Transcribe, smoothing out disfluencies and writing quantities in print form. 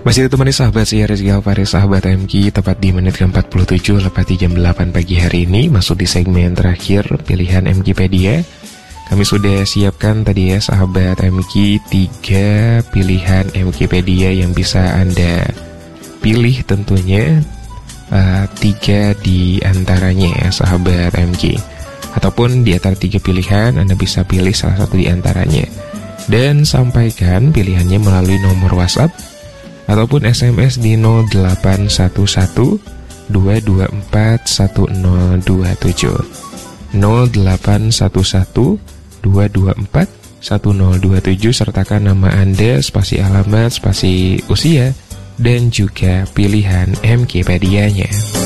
Masih ditemani sahabat saya Rizky Alvari, sahabat MG, tepat di menit ke-47 lepas di jam 8 pagi hari ini. Masuk di segmen terakhir pilihan MGpedia. Kami sudah siapkan tadi ya sahabat MG 3 pilihan MGpedia yang bisa Anda pilih tentunya 3 di antaranya ya sahabat MG. Ataupun di antara 3 pilihan Anda bisa pilih salah satu di antaranya. Dan sampaikan pilihannya melalui nomor WhatsApp ataupun SMS di 0811 224 1027 0811 224 1027, sertakan nama Anda, spasi alamat, spasi usia, dan juga pilihan MGpedia-nya.